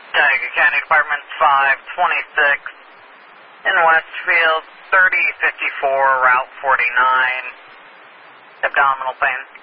Tioga County Department 526 in Westfield, 3054, Route 49. Abdominal pain.